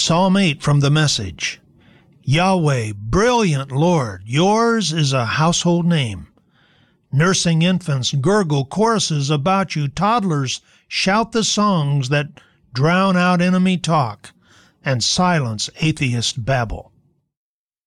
Psalm 8 from the Message. Yahweh, brilliant Lord, yours is a household name. Nursing infants gurgle choruses about you. Toddlers shout the songs that drown out enemy talk and silence atheist babble.